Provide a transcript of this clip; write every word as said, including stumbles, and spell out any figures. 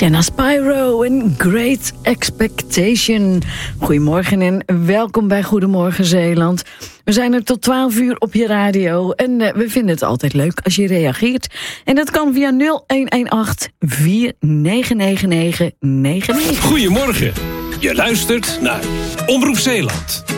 Shanna Spyro en Great Expectation. Goedemorgen en welkom bij Goedemorgen Zeeland. We zijn er tot twaalf uur op je radio en uh, we vinden het altijd leuk als je reageert. En dat kan via nul een een acht vier negen negen negen negen negen. Goedemorgen, je luistert naar Omroep Zeeland.